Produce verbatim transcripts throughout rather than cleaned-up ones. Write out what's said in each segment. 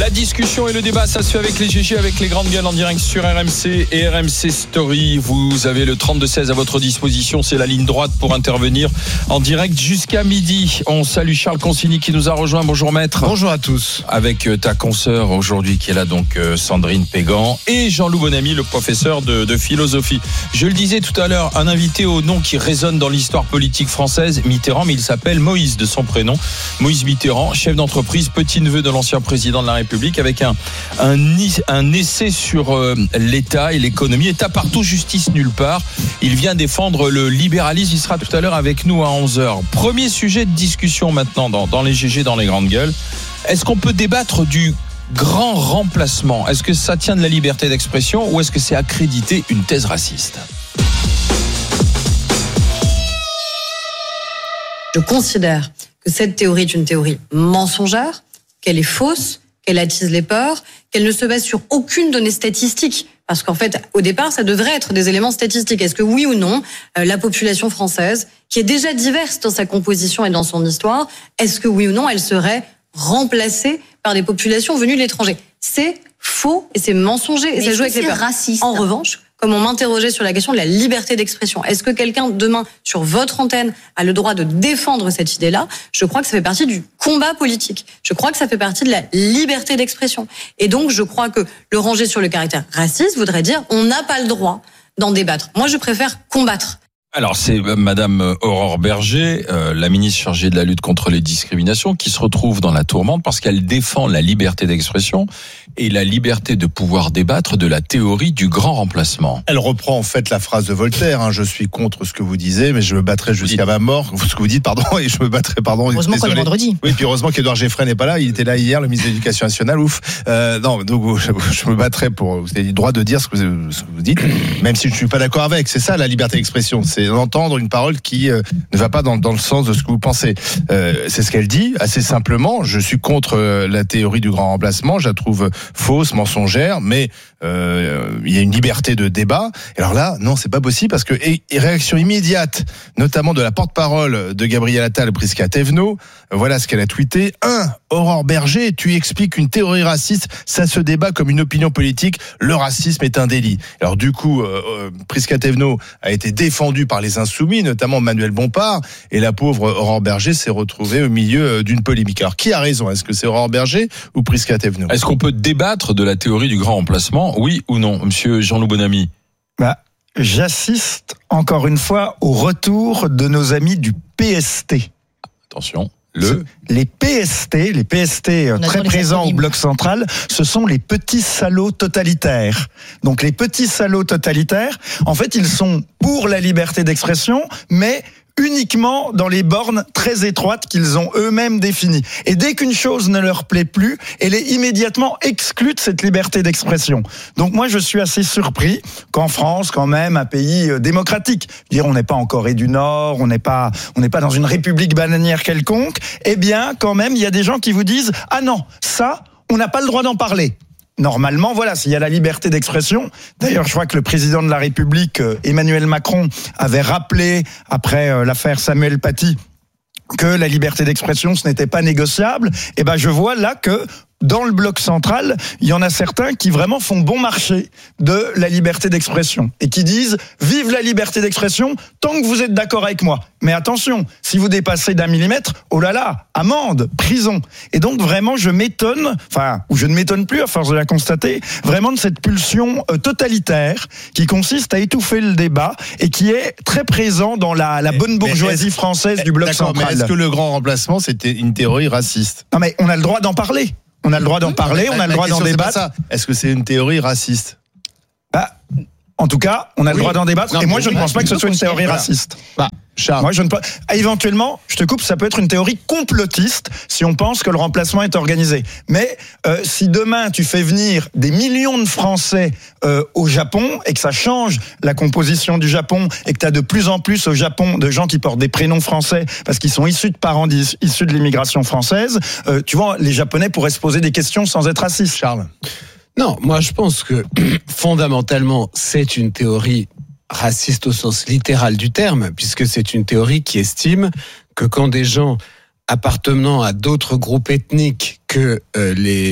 La discussion et le débat, ça se fait avec les G G, avec les grandes gueules en direct sur R M C et R M C Story. Vous avez le trente-deux seize à votre disposition, c'est la ligne droite pour intervenir en direct jusqu'à midi. On salue Charles Consigny qui nous a rejoint. Bonjour maître. Bonjour à tous. Avec ta consoeur aujourd'hui qui est là, donc Sandrine Pégan, et Jean-Loup Bonamy, le professeur de, de philosophie. Je le disais tout à l'heure, un invité au nom qui résonne dans l'histoire politique française, Mitterrand, mais il s'appelle Moïse de son prénom. Moïse Mitterrand, chef d'entreprise, petit-neveu de l'ancien président de la République, avec un, un, un essai sur euh, l'État et l'économie. État partout, justice nulle part. Il vient défendre le libéralisme. Il sera tout à l'heure avec nous à onze heures. Premier sujet de discussion maintenant dans, dans les G G, dans les grandes gueules. Est-ce qu'on peut débattre du grand remplacement ? Est-ce que ça tient de la liberté d'expression ou est-ce que c'est accréditer une thèse raciste ? Je considère que cette théorie est une théorie mensongère, qu'elle est fausse, qu'elle attise les peurs, qu'elle ne se base sur aucune donnée statistique. Parce qu'en fait, au départ, ça devrait être des éléments statistiques. Est-ce que oui ou non, euh, la population française, qui est déjà diverse dans sa composition et dans son histoire, est-ce que oui ou non, elle serait remplacée par des populations venues de l'étranger ? C'est faux et c'est mensonger et Mais ça joue avec les peurs. Raciste. En revanche, comme on m'interrogeait sur la question de la liberté d'expression, est-ce que quelqu'un demain sur votre antenne a le droit de défendre cette idée-là ? Je crois que ça fait partie du combat politique. Je crois que ça fait partie de la liberté d'expression. Et donc, je crois que le ranger sur le caractère raciste voudrait dire on n'a pas le droit d'en débattre. Moi, je préfère combattre. Alors c'est Madame Aurore Berger, euh, la ministre chargée de la lutte contre les discriminations, qui se retrouve dans la tourmente parce qu'elle défend la liberté d'expression et la liberté de pouvoir débattre de la théorie du grand remplacement. Elle reprend en fait la phrase de Voltaire, hein, je suis contre ce que vous disiez, mais je me battrai jusqu'à ma mort, ce que vous dites, pardon, et je me battrai, pardon. Heureusement qu'on est vendredi. Oui, puis heureusement qu'Édouard Geffray n'est pas là, il était là hier, le ministre de l'Éducation nationale, ouf. Euh, non, donc je, je me battrai pour, vous avez le droit de dire ce que vous, ce que vous dites, même si je ne suis pas d'accord avec, c'est ça la liberté d'expression, c'est d'entendre une parole qui euh, ne va pas dans, dans le sens de ce que vous pensez. Euh, c'est ce qu'elle dit, assez simplement, je suis contre euh, la théorie du grand remplacement, je la trouve fausse, mensongère, mais euh, il y a une liberté de débat. Et alors là, non, c'est pas possible parce que et, et réaction immédiate, notamment de la porte-parole de Gabriel Attal, Prisca Thévenot, voilà ce qu'elle a tweeté. Un, Aurore Berger, tu expliques une théorie raciste, ça se débat comme une opinion politique, le racisme est un délit. Alors du coup, euh, euh, Prisca Thévenot a été défendue par les insoumis, notamment Manuel Bompard, et la pauvre Aurore Berger s'est retrouvée au milieu d'une polémique. Alors qui a raison ? Est-ce que c'est Aurore Berger ou Prisca Thévenot ? Est-ce qu'on peut débattre de la théorie du grand remplacement ? Oui ou non, monsieur Jean-Loup Bonamy ? Bah, j'assiste encore une fois au retour de nos amis du P S T. Attention, le... Les P S T, les P S T très présents au bloc central, ce sont les petits salauds totalitaires. Donc les petits salauds totalitaires, en fait, ils sont pour la liberté d'expression, mais uniquement dans les bornes très étroites qu'ils ont eux-mêmes définies. Et dès qu'une chose ne leur plaît plus, elle est immédiatement exclue de cette liberté d'expression. Donc moi, je suis assez surpris qu'en France, quand même, un pays démocratique, dire on n'est pas en Corée du Nord, on n'est pas, on n'est pas dans une république bananière quelconque, eh bien, quand même, il y a des gens qui vous disent « Ah non, ça, on n'a pas le droit d'en parler ». Normalement, voilà, s'il y a la liberté d'expression. D'ailleurs, je crois que le président de la République, Emmanuel Macron, avait rappelé, après l'affaire Samuel Paty, que la liberté d'expression, ce n'était pas négociable. Et ben, je vois là que dans le bloc central, il y en a certains qui vraiment font bon marché de la liberté d'expression et qui disent « Vive la liberté d'expression tant que vous êtes d'accord avec moi ». Mais attention, si vous dépassez d'un millimètre, oh là là, amende, prison. Et donc vraiment, je m'étonne, enfin, ou je ne m'étonne plus à force de la constater, vraiment de cette pulsion euh, totalitaire qui consiste à étouffer le débat et qui est très présent dans la, la bonne bourgeoisie française du bloc D'accord, central. Mais est-ce que le grand remplacement, c'était une théorie raciste ? Non mais on a le droit d'en parler. On a le droit d'en parler, on a le droit d'en débattre. Est-ce que c'est une théorie raciste ? Bah, en tout cas, on a le oui. droit d'en débattre. Non, et moi, oui, je ne pense pas que ce soit une théorie voilà. raciste. Bah, Charles. Moi, je ne pense. Éventuellement, je te coupe, ça peut être une théorie complotiste si on pense que le remplacement est organisé. Mais euh, si demain tu fais venir des millions de Français euh, au Japon et que ça change la composition du Japon et que tu as de plus en plus au Japon de gens qui portent des prénoms français parce qu'ils sont issus de parents issus de l'immigration française, euh, tu vois, les Japonais pourraient se poser des questions sans être racistes. Charles. Non, moi je pense que fondamentalement c'est une théorie raciste au sens littéral du terme, puisque c'est une théorie qui estime que quand des gens appartenant à d'autres groupes ethniques que euh, les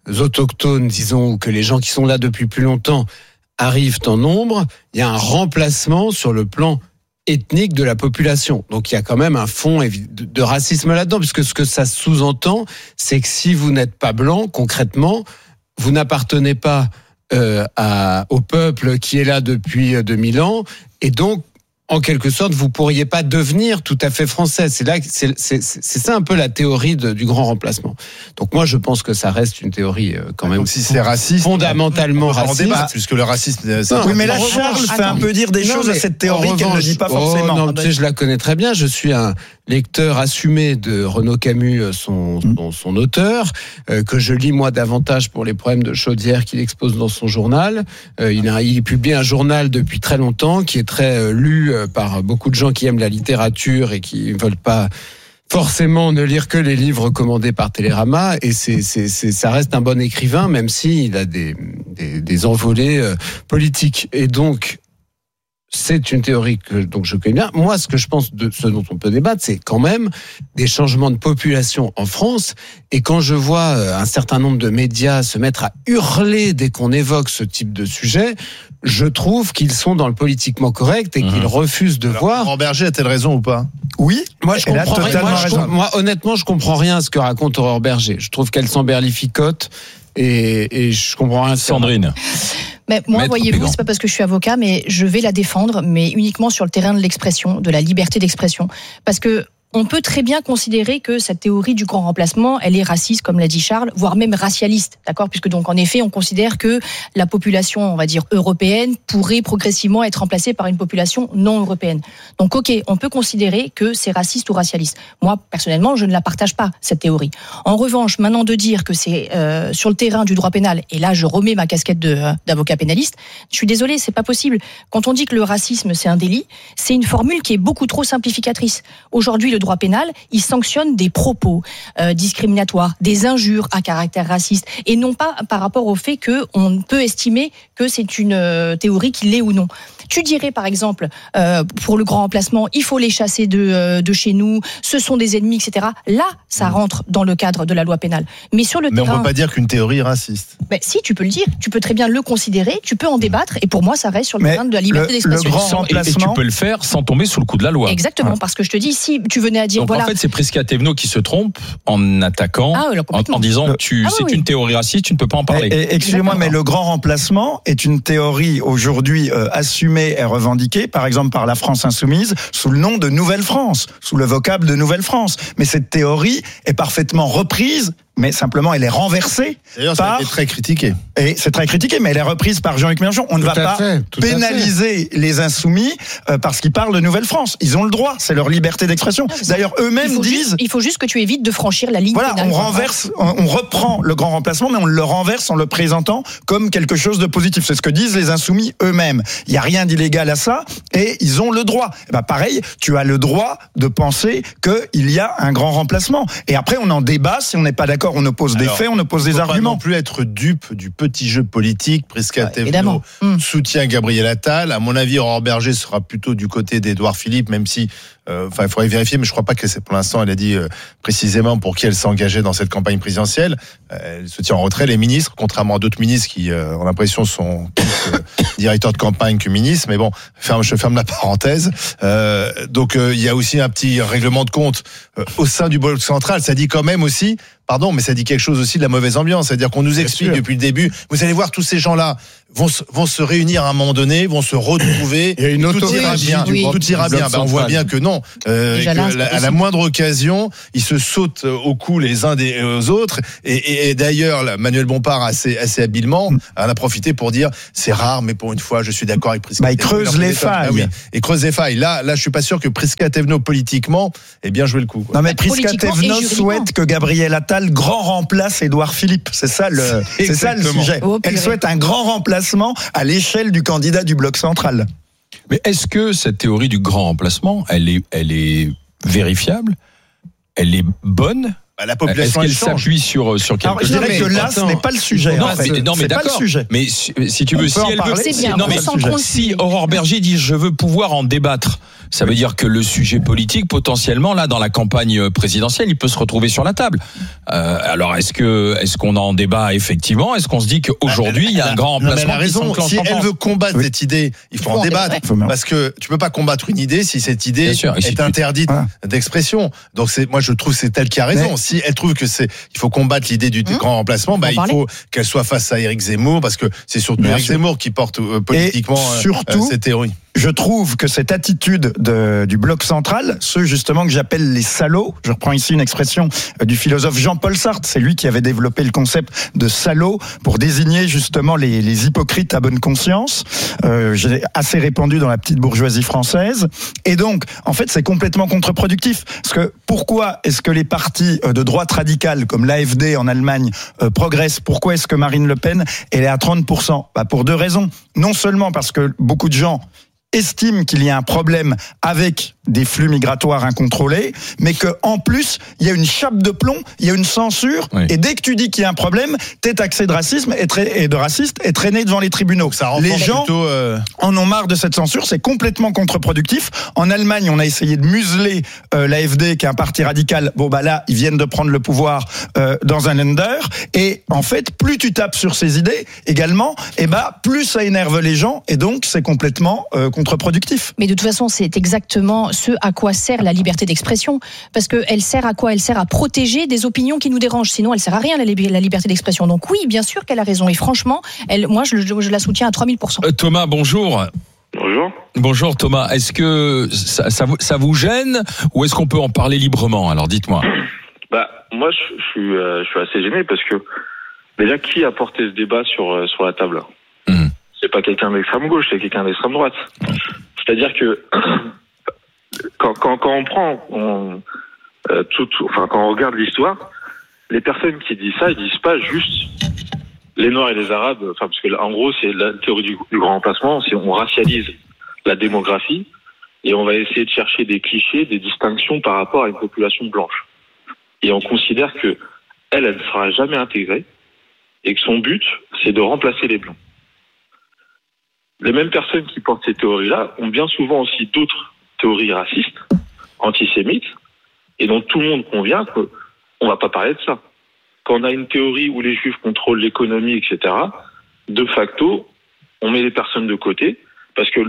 autochtones, disons, ou que les gens qui sont là depuis plus longtemps arrivent en nombre, il y a un remplacement sur le plan ethnique de la population. Donc il y a quand même un fond de racisme là-dedans, puisque ce que ça sous-entend, c'est que si vous n'êtes pas blanc, concrètement, vous n'appartenez pas euh, à, au peuple qui est là depuis deux mille ans, et donc en quelque sorte, vous pourriez pas devenir tout à fait français. C'est là, c'est, c'est, c'est ça un peu la théorie de, du grand remplacement. Donc moi, je pense que ça reste une théorie euh, quand même. Donc si c'est raciste, fondamentalement on raciste, débat, puisque le racisme. C'est non, oui, mais là, en Charles revanche, fait un peu dire des non, choses à cette théorie qu'elle ne dit pas forcément. Oh, non, tu sais, je la connais très bien. Je suis un lecteur assumé de Renaud Camus, son, son, son auteur, euh, que je lis moi davantage pour les problèmes de chaudière qu'il expose dans son journal. Euh, il, a, il publie un journal depuis très longtemps qui est très euh, lu euh, par beaucoup de gens qui aiment la littérature et qui ne veulent pas forcément ne lire que les livres commandés par Télérama, et c'est, c'est, c'est, ça reste un bon écrivain, même s'il a des, des, des envolées euh, politiques. Et donc, c'est une théorie que donc je connais bien. Moi, ce que je pense de ce dont on peut débattre, c'est quand même des changements de population en France. Et quand je vois un certain nombre de médias se mettre à hurler dès qu'on évoque ce type de sujet, je trouve qu'ils sont dans le politiquement correct et mmh. qu'ils refusent de Alors, voir. Aurore Berger a-t-elle raison ou pas? Oui. Moi, je comprends rien. Moi, je, moi, honnêtement, je comprends rien à ce que raconte Aurore Berger. Je trouve qu'elle s'emberlificote et, et je comprends rien. Sandrine. Mais moi, Maître voyez-vous, Pégan. c'est pas parce que je suis avocat, mais je vais la défendre, mais uniquement sur le terrain de l'expression, de la liberté d'expression. Parce que on peut très bien considérer que cette théorie du grand remplacement, elle est raciste, comme l'a dit Charles, voire même racialiste, d'accord ? Puisque donc, en effet, on considère que la population, on va dire, européenne pourrait progressivement être remplacée par une population non européenne. Donc, ok, on peut considérer que c'est raciste ou racialiste. Moi, personnellement, je ne la partage pas, cette théorie. En revanche, maintenant de dire que c'est euh, sur le terrain du droit pénal, et là, je remets ma casquette de, euh, d'avocat pénaliste, je suis désolée, c'est pas possible. Quand on dit que le racisme, c'est un délit, c'est une formule qui est beaucoup trop simplificatrice. Aujourd'hui, le droit pénal, il sanctionne des propos euh, discriminatoires, des injures à caractère raciste, et non pas par rapport au fait qu'on peut estimer que c'est une euh, théorie qui l'est ou non. Tu dirais par exemple, euh, pour le grand remplacement, il faut les chasser de, euh, de chez nous, ce sont des ennemis, et cetera. Là, ça rentre dans le cadre de la loi pénale. Mais sur le Mais terrain... on ne peut pas dire qu'une théorie est raciste. Ben, si, tu peux le dire, tu peux très bien le considérer, tu peux en débattre, et pour moi, ça reste sur le Mais terrain de la liberté le, d'expression. le grand Sans- et, et tu remplacement. peux le faire sans tomber sous le coup de la loi. Exactement, Ouais. parce que je te dis, si tu venais à dire, Donc voilà... en fait, c'est Prisca Thévenot qui se trompe en attaquant, Ah, ouais, là, en, complètement. en disant Le- tu, Ah, c'est oui, oui. une théorie raciste, tu ne peux pas en parler. Et- et- Excusez-moi, Exactement. mais le grand remplacement est une théorie aujourd'hui euh, assumée et revendiquée, par exemple par la France insoumise, sous le nom de Nouvelle-France, sous le vocable de Nouvelle-France. Mais cette théorie est parfaitement reprise, mais simplement elle est renversée. D'ailleurs, ça par... a été très critiqué. Et c'est très critiqué, mais elle est reprise par Jean-Luc Mélenchon. On ne Tout va à pas fait, tout à fait. pénaliser les insoumis euh, parce qu'ils parlent de Nouvelle-France. Ils ont le droit, c'est leur liberté d'expression. D'ailleurs, Il eux-mêmes faut, disent... juste, il faut juste que tu évites de franchir la ligne Voilà, pénale. on renverse, on on reprend le grand remplacement, mais on le renverse en le présentant comme quelque chose de positif. C'est ce que disent les insoumis eux-mêmes. Il n'y a rien d'illégal à ça, et ils ont le droit. Et ben pareil, tu as le droit de penser qu'il y a un grand remplacement. Et après, on en débat. Si on n'est pas d'accord, on oppose des Alors, faits, on oppose des Il ne faut pas arguments. non plus être dupe du petit jeu politique. Prisca Ouais, Thévenot évidemment. Hum. soutient Gabriel Attal. À mon avis, Aurore Berger sera plutôt du côté d'Édouard Philippe, même si, euh, enfin, il faudrait vérifier, mais je crois pas que c'est pour l'instant. Elle a dit euh, précisément pour qui elle s'engageait dans cette campagne présidentielle. Euh, elle se tient en retrait. Les ministres, contrairement à d'autres ministres qui euh, ont l'impression sont plus euh, directeurs de campagne que ministres. Mais bon, ferme, je ferme la parenthèse. Euh, donc, euh, il y a aussi un petit règlement de compte euh, au sein du bloc central. Ça dit quand même aussi. Pardon, mais ça dit quelque chose aussi de la mauvaise ambiance. C'est-à-dire qu'on nous explique sûr. depuis le début, vous allez voir, tous ces gens-là vont se, vont se réunir à un moment donné, vont se retrouver. Il y a une tout ira autophagie bien. du Tout ira bloc bien. Ben, on voit central. bien que non. Euh, Déjà que là, c'est la- pas à la possible. moindre occasion, ils se sautent au cou les uns des aux autres. Et, et, et d'ailleurs, là, Manuel Bompard, assez, assez habilement, en a profité pour dire c'est rare, mais pour une fois, je suis d'accord avec Prisca Bah, il Thévenot. creuse Alors, les c'est étonnant. Ah failles. oui. Et creuse les failles. Là, là, je suis pas sûr que Prisca Thévenot, politiquement, ait bien joué le coup, quoi. Non mais Prisca Politiquement et Thévenot juridiquement. souhaite que Gabriel Attal grand remplace Édouard Philippe. C'est ça le, c'est ça le Exactement. sujet. Oh, Elle purée. souhaite un grand remplacement à l'échelle du candidat du bloc central. Mais est-ce que cette théorie du grand remplacement, elle est, elle est vérifiable? Elle est bonne? Bah, la Est-ce population, elle qu'elle change. s'appuie sur, sur quelque Alors je chose? dirais mais que là, attends. ce n'est pas le sujet. Non, en fait. mais, non, mais C'est pas le d'accord. sujet. Mais si, si tu On veux, peut si en elle veut, parler. C'est bien, non, mais concentrons-le. si Aurore Berger dit je veux pouvoir en débattre, Ça veut dire que le sujet politique, potentiellement, là, dans la campagne présidentielle, il peut se retrouver sur la table. Euh, alors, est-ce que, est-ce qu'on en débat effectivement? Est-ce qu'on se dit qu'aujourd'hui, il y a un grand remplacement? Non, mais elle a raison. Si elle veut combattre oui. cette idée, il faut, il faut en débattre. Ouais. Parce que tu peux pas combattre une idée si cette idée sûr, est interdite ah. d'expression. Donc, c'est, moi, je trouve que c'est elle qui a raison. Mais... Si elle trouve que c'est, il faut combattre l'idée du, du mmh. grand remplacement, bah, il parler. faut qu'elle soit face à Éric Zemmour, parce que c'est surtout Éric Zemmour qui porte euh, politiquement euh, surtout, euh, cette théorie. Je trouve que cette attitude de, du bloc central, ceux justement que j'appelle les salauds, je reprends ici une expression du philosophe Jean-Paul Sartre, c'est lui qui avait développé le concept de salaud pour désigner justement les, les hypocrites à bonne conscience, euh, j'ai assez répandu dans la petite bourgeoisie française, et donc en fait c'est complètement contre-productif, parce que pourquoi est-ce que les partis de droite radicale comme l'A F D en Allemagne euh, progressent? Pourquoi est-ce que Marine Le Pen elle est à trente pour cent? Bah pour deux raisons, non seulement parce que beaucoup de gens estime qu'il y a un problème avec des flux migratoires incontrôlés, mais que en plus il y a une chape de plomb, il y a une censure, oui. et dès que tu dis qu'il y a un problème, t'es taxé de racisme et, tra- et de raciste et traîné devant les tribunaux. Ça les gens plutôt, euh... en ont marre de cette censure, c'est complètement contre-productif. En Allemagne, on a essayé de museler euh, l'A F D, qui est un parti radical. Bon bah là, ils viennent de prendre le pouvoir euh, dans un Länder, et en fait, plus tu tapes sur ces idées également, et bah plus ça énerve les gens, et donc c'est complètement euh, contre-productif. Mais de toute façon, c'est exactement ce à quoi sert la liberté d'expression, parce qu'elle sert à quoi? Elle sert à protéger des opinions qui nous dérangent, sinon elle sert à rien, la, li- la liberté d'expression. Donc oui, bien sûr qu'elle a raison, et franchement, elle, moi je, je la soutiens à trois mille pour cent. Euh, Thomas, bonjour. Bonjour. Bonjour Thomas, est-ce que ça, ça, vous, ça vous gêne, ou est-ce qu'on peut en parler librement? Alors dites-moi. Bah, moi je, je, suis, euh, je suis assez gêné, parce que déjà, qui a porté ce débat sur, euh, sur la table? mmh. C'est pas quelqu'un d'extrême gauche, c'est quelqu'un d'extrême droite. C'est-à-dire que quand, quand, quand on prend, on, euh, tout, tout, enfin quand on regarde l'histoire, les personnes qui disent ça, ils disent pas juste les Noirs et les Arabes. Enfin, parce que en gros, c'est la théorie du, du grand remplacement, c'est on racialise la démographie et on va essayer de chercher des clichés, des distinctions par rapport à une population blanche. Et on considère que elle, elle ne sera jamais intégrée et que son but, c'est de remplacer les blancs. Les mêmes personnes qui portent ces théories-là ont bien souvent aussi d'autres théories racistes, antisémites, et dont tout le monde convient qu'on ne va pas parler de ça. Quand on a une théorie où les Juifs contrôlent l'économie, et cetera, de facto, on met les personnes de côté, parce que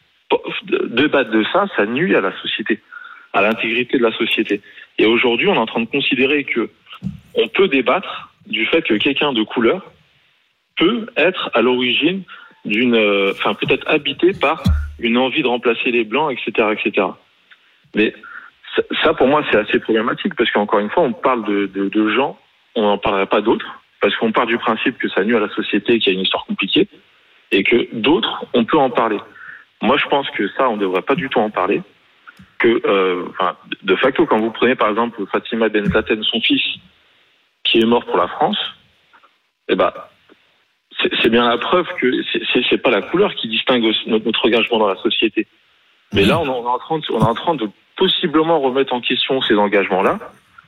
débattre de ça, ça nuit à la société, à l'intégrité de la société. Et aujourd'hui, on est en train de considérer que on peut débattre du fait que quelqu'un de couleur peut être à l'origine d'une, enfin euh, peut-être habité par une envie de remplacer les blancs, et cetera, et cetera. Mais ça, pour moi, c'est assez problématique, parce qu'encore une fois, on parle de, de, de gens, on n'en parlerait pas d'autres, parce qu'on part du principe que ça nuit à la société, qu'il y a une histoire compliquée, et que d'autres, on peut en parler. Moi, je pense que ça, on ne devrait pas du tout en parler. Que, euh, enfin, de facto, quand vous prenez par exemple Fatima Benzaten, son fils, qui est mort pour la France, eh ben, c'est, c'est bien la preuve que c'est, c'est, c'est pas la couleur qui distingue notre, notre engagement dans la société. Mais là, on est en train de, on est en train de possiblement remettre en question ces engagements-là,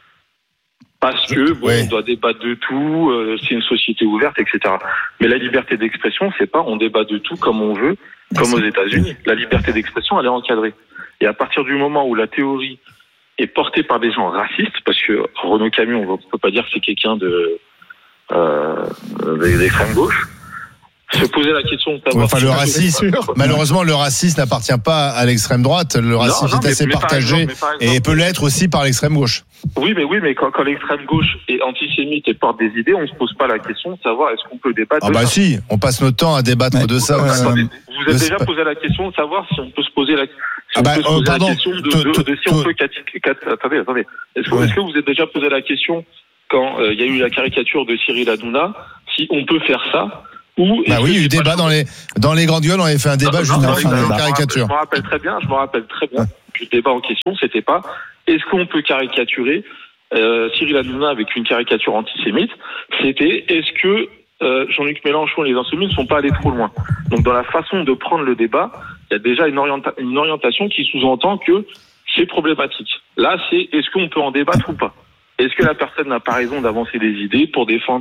parce que bon, ouais. on doit débattre de tout, euh, c'est une société ouverte, et cetera. Mais la liberté d'expression, c'est pas on débat de tout comme on veut, comme aux États-Unis. La liberté d'expression, elle est encadrée. Et à partir du moment où la théorie est portée par des gens racistes, parce que Renaud Camus, on ne peut pas dire que c'est quelqu'un de euh, d'extrême gauche, se poser la question de savoir... Enfin, le racisme, malheureusement, le racisme n'appartient pas à l'extrême droite. Le racisme non, non, est assez mais, mais partagé exemple, exemple, et peut l'être aussi par l'extrême gauche. Oui, mais oui, mais quand, quand l'extrême gauche est antisémite et porte des idées, on ne se pose pas la question de savoir est-ce qu'on peut débattre ah de bah ça. Si, on passe notre temps à débattre ouais. de ça. Euh, attendez, vous vous êtes déjà posé la question de savoir si on peut se poser la, si ah bah, on peut se poser euh, pardon, la question de, de, de, de si on peut... Attendez, attendez. Est-ce que, ouais. est-ce que vous êtes déjà posé la question quand il euh, y a eu la caricature de Cyril Hanouna, si on peut faire ça? Ou bah oui, il y a eu débat dans les, dans les grandes gueules, on avait fait un débat juste avant la caricature. Je me rappelle très bien, je me rappelle très bien que le débat en question, c'était pas est-ce qu'on peut caricaturer euh, Cyril Hanouna avec une caricature antisémite, c'était est-ce que euh, Jean-Luc Mélenchon et les Insoumis ne sont pas allés trop loin. Donc dans la façon de prendre le débat, il y a déjà une, orienta- une orientation qui sous-entend que c'est problématique. Là, c'est est-ce qu'on peut en débattre ou pas? Est-ce que la personne n'a pas raison d'avancer des idées pour défendre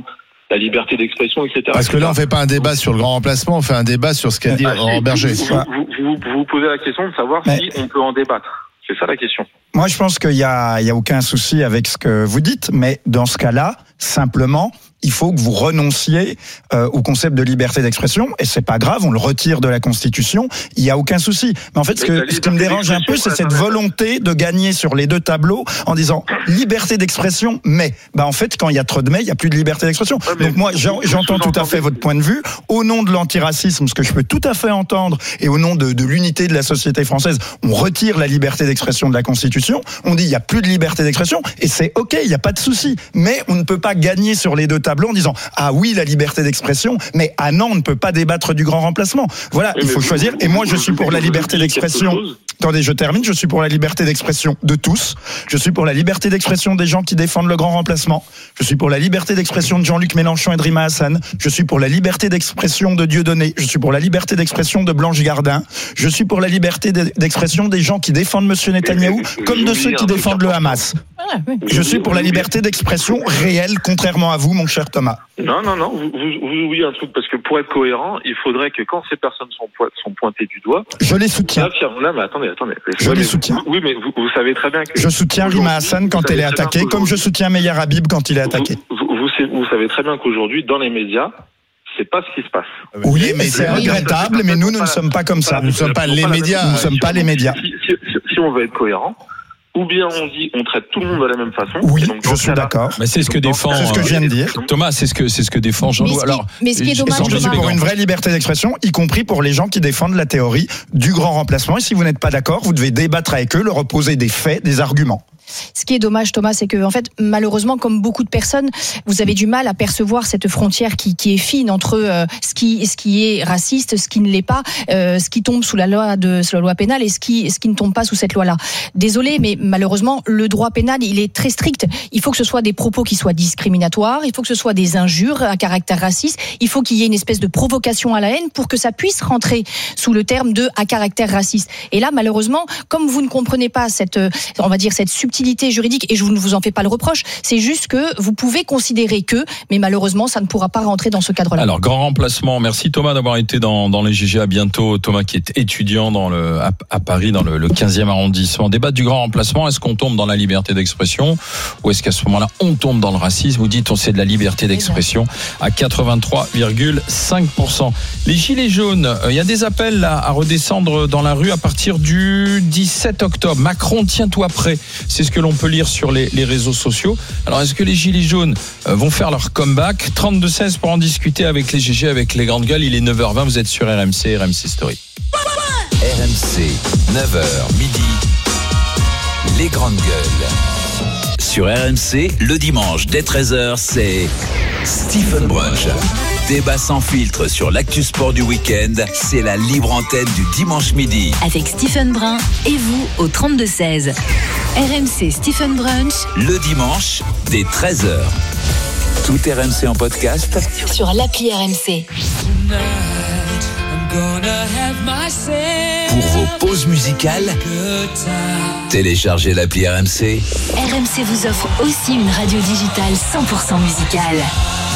la liberté d'expression, et cetera. Parce que là, on fait pas un débat sur le grand remplacement, on fait un débat sur ce qu'a dit Laurent Berger. Vous, vous, vous, vous vous posez la question de savoir Mais... si on peut en débattre. C'est ça la question. Moi, je pense qu'il y a, il y a aucun souci avec ce que vous dites, mais dans ce cas-là, simplement, il faut que vous renonciez euh, au concept de liberté d'expression, et c'est pas grave, on le retire de la Constitution, il y a aucun souci. Mais en fait, ce, que, ce qui me dérange un peu, c'est cette volonté de gagner sur les deux tableaux en disant liberté d'expression, mais bah en fait, quand il y a trop de mais, il y a plus de liberté d'expression. Ouais, donc moi, j'en, j'entends tout à fait votre point de vue. Au nom de l'antiracisme, ce que je peux tout à fait entendre, et au nom de, de l'unité de la société française, on retire la liberté d'expression de la Constitution. On dit il y a plus de liberté d'expression, et c'est ok, il y a pas de souci. Mais on ne peut pas gagner sur les deux tableau en disant ah oui la liberté d'expression, mais ah non on ne peut pas débattre du grand remplacement. Voilà, oui, il faut choisir. Et moi je suis pour la liberté d'expression. Attendez, je termine. Je suis pour la liberté d'expression de tous. Je suis pour la liberté d'expression des gens qui défendent le grand remplacement. Je suis pour la liberté d'expression de Jean-Luc Mélenchon et de Rima Hassan. Je suis pour la liberté d'expression de Dieudonné. Je suis pour la liberté d'expression de Blanche Gardin. Je suis pour la liberté d'expression des gens qui défendent Monsieur Netanyahou, comme de ceux qui défendent le Hamas. Je suis pour la liberté d'expression réelle, contrairement à vous, mon cher Thomas. Non, non, non, vous, vous, vous oubliez un truc, parce que pour être cohérent, il faudrait que quand ces personnes sont, po- sont pointées du doigt... Je les soutiens. Là, mais attendez, attendez. Je les soutiens. Oui, mais vous, vous savez très bien que... Je soutiens Rima Hassan quand elle est attaquée, comme je soutiens Meir Habib quand il est attaqué. Vous, vous, vous, vous savez très bien qu'aujourd'hui, dans les médias, c'est pas ce qui se passe. Oui, mais c'est regrettable, mais nous, nous ne sommes pas comme ça. Nous ne sommes pas les médias. Nous ne sommes pas les médias. Si, si, si, si on veut être cohérent, ou bien on dit on traite tout le monde de la même façon. Oui, donc, je suis d'accord. Mais c'est ce que défend. C'est ce que je viens de dire. Thomas, c'est ce que c'est ce que défend Jean-Loup. Alors, mais ce qui est dommage, je suis pour une vraie liberté d'expression, y compris pour les gens qui défendent la théorie du grand remplacement. Et si vous n'êtes pas d'accord, vous devez débattre avec eux, leur opposer des faits, des arguments. Ce qui est dommage, Thomas, c'est que, en fait, malheureusement, comme beaucoup de personnes, vous avez du mal à percevoir cette frontière qui, qui est fine entre euh, ce qui, ce qui est raciste, ce qui ne l'est pas, euh, ce qui tombe sous la loi de, sous la loi pénale et ce qui, ce qui ne tombe pas sous cette loi-là. Désolé, mais malheureusement, le droit pénal, il est très strict. Il faut que ce soit des propos qui soient discriminatoires, il faut que ce soit des injures à caractère raciste, il faut qu'il y ait une espèce de provocation à la haine pour que ça puisse rentrer sous le terme de à caractère raciste. Et là, malheureusement, comme vous ne comprenez pas cette, on va dire, cette subtilité juridique, et je ne vous en fais pas le reproche, c'est juste que vous pouvez considérer que, mais malheureusement, ça ne pourra pas rentrer dans ce cadre-là. Alors, grand remplacement. Merci Thomas d'avoir été dans, dans les G G. À bientôt. Thomas qui est étudiant dans le, à, à Paris, dans le, le quinzième arrondissement. Débat du grand remplacement. Est-ce qu'on tombe dans la liberté d'expression ou est-ce qu'à ce moment-là, on tombe dans le racisme? Vous dites, on c'est de la liberté d'expression à quatre-vingt-trois virgule cinq pour cent. Les gilets jaunes, il y a des appels là, à redescendre dans la rue à partir du dix-sept octobre. Macron, tiens-toi prêt. C'est ce que l'on peut lire sur les, les réseaux sociaux. Alors, est-ce que les gilets jaunes euh, vont faire leur comeback? Trente-deux seize pour en discuter avec les G G, avec les grandes gueules. Il est neuf heures vingt, vous êtes sur R M C, R M C Story. R M C, neuf heures midi, les grandes gueules. Sur R M C, le dimanche dès treize heures, c'est Stephen Brunch. Débat sans filtre sur l'actu sport du week-end, c'est la libre antenne du dimanche midi. Avec Stephen Brun et vous au trente-deux seize. R M C Stephen Brunch. Le dimanche dès treize heures. Tout R M C en podcast sur l'appli R M C. Pour vos pauses musicales, téléchargez l'appli R M C. R M C vous offre aussi une radio digitale cent pour cent musicale.